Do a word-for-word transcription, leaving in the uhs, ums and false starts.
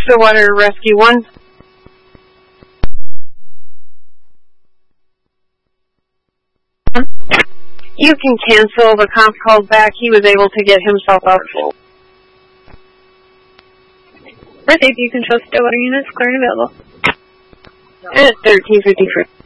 Stillwater Rescue one. You can cancel. The cop called back. He was able to get himself out. Earth A P, you can show Stillwater units clear and available. At thirteen fifty-three.